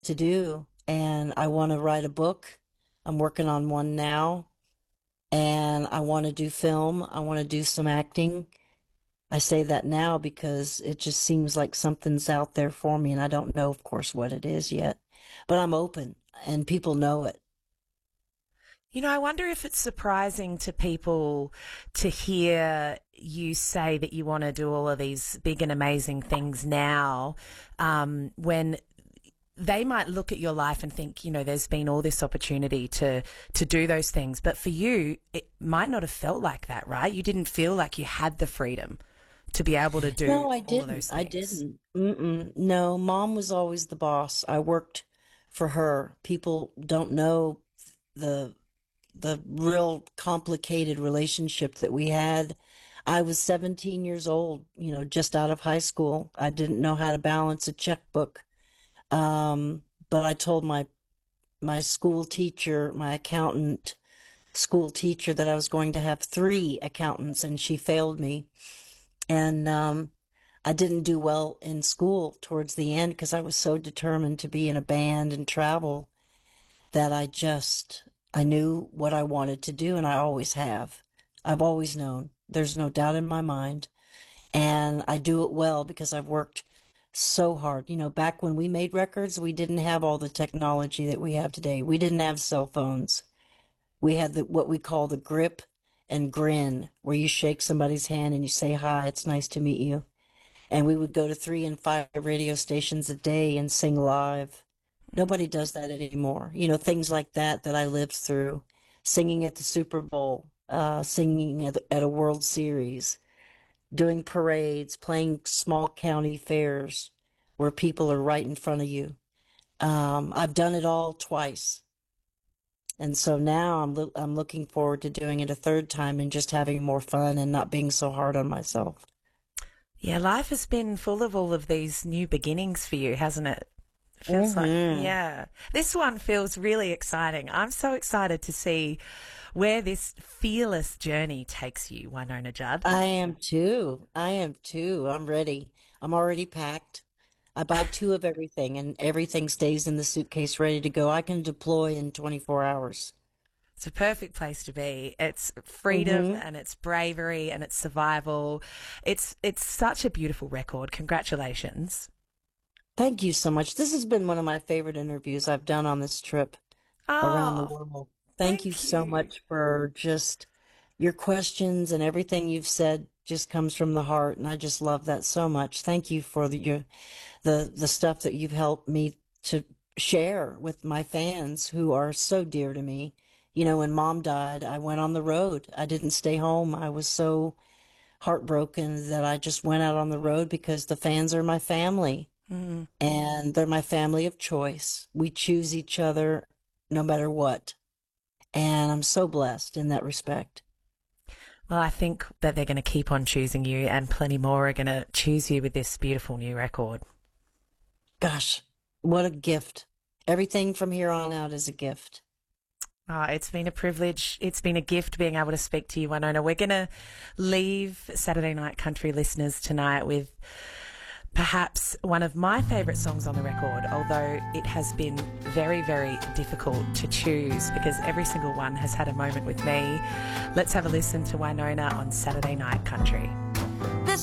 to do. And I want to write a book. I'm working on one now. And I want to do film. I want to do some acting. I say that now because it just seems like something's out there for me, and I don't know, of course, what it is yet. But I'm open, and people know it. You know, I wonder if it's surprising to people to hear you say that you want to do all of these big and amazing things now, when they might look at your life and think, you know, there's been all this opportunity to do those things, but for you, it might not have felt like that, right? You didn't feel like you had the freedom to be able to do No, I all of didn't. those I things. didn't. Mm-mm. No, mom was always the boss. I worked for her. People don't know the real complicated relationship that we had. I was 17 years old, just out of high school. I didn't know how to balance a checkbook. But I told my school teacher, my accountant school teacher, that I was going to have three accountants, and she failed me. And I didn't do well in school towards the end because I was so determined to be in a band and travel that I knew what I wanted to do, and I always have. I've always known. There's no doubt in my mind. And I do it well because I've worked so hard. Back when we made records, we didn't have all the technology that we have today. We didn't have cell phones. We had what we call the grip and grin, where you shake somebody's hand and you say, "Hi, it's nice to meet you." And we would go to 3 and 5 radio stations a day and sing live. Nobody does that anymore. Things like that I lived through. Singing at the Super Bowl, singing at a World Series, doing parades, playing small county fairs where people are right in front of you. I've done it all twice. And so now I'm looking forward to doing it a third time and just having more fun and not being so hard on myself. Yeah, life has been full of all of these new beginnings for you, hasn't it? Feels like, Hmm. yeah. This one feels really exciting. I'm so excited to see where this fearless journey takes you, Winona Judd. I am too. I am too. I'm ready. I'm already packed. I buy two of everything, and everything stays in the suitcase ready to go. I can deploy in 24 hours. It's a perfect place to be. It's freedom Hmm. and it's bravery and it's survival. It's such a beautiful record. Congratulations. Thank you so much. This has been one of my favorite interviews I've done on this trip around the Oh, world. Thank you thank so you. much for just your questions, and everything you've said just comes from the heart, and I just love that so much. Thank you for the stuff that you've helped me to share with my fans who are so dear to me. When mom died, I went on the road. I didn't stay home. I was so heartbroken that I just went out on the road because the fans are my family, Mm. and they're my family of choice. We choose each other no matter what. And I'm so blessed in that respect. Well, I think that they're going to keep on choosing you, and plenty more are going to choose you with this beautiful new record. Gosh, what a gift. Everything from here on out is a gift. Oh, it's been a privilege. It's been a gift being able to speak to you, Winona. We're going to leave Saturday Night Country listeners tonight with perhaps one of my favourite songs on the record, although it has been very, very difficult to choose because every single one has had a moment with me. Let's have a listen to Winona on Saturday Night Country.